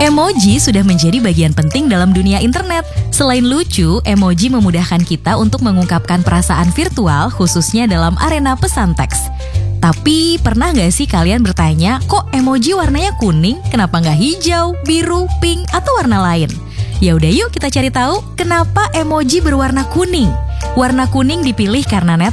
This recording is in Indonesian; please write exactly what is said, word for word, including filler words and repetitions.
Emoji sudah menjadi bagian penting dalam dunia internet. Selain lucu, emoji memudahkan kita untuk mengungkapkan perasaan virtual, khususnya dalam arena pesan teks. Tapi pernah nggak sih kalian bertanya, kok emoji warnanya kuning, kenapa nggak hijau, biru, pink, atau warna lain? Ya udah yuk kita cari tahu kenapa emoji berwarna kuning. Warna kuning dipilih karena net